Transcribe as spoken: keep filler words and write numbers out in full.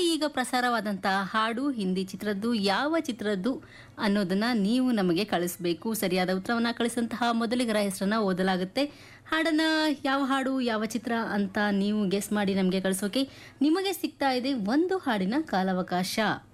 ಈಗ ಪ್ರಸಾರವಾದಂತಹ ಹಾಡು ಹಿಂದಿ ಚಿತ್ರದ್ದು ಯಾವ ಚಿತ್ರದ್ದು ಅನ್ನೋದನ್ನ ನೀವು ನಮಗೆ ಕಳಿಸಬೇಕು. ಸರಿಯಾದ ಉತ್ತರವನ್ನ ಕಳಿಸಂತಹ ಮೊದಲಿಗರ ಹೆಸರನ್ನ ಓದಲಾಗುತ್ತೆ. ಹಾಡನ್ನ ಯಾವ ಹಾಡು ಯಾವ ಚಿತ್ರ ಅಂತ ನೀವು ಗೆಸ್ ಮಾಡಿ ನಮಗೆ ಕಳಿಸೋಕೆ ನಿಮಗೆ ಸಿಗ್ತಾ ಇದೆ ಒಂದು ಹಾಡಿನ ಕಾಲಾವಕಾಶ.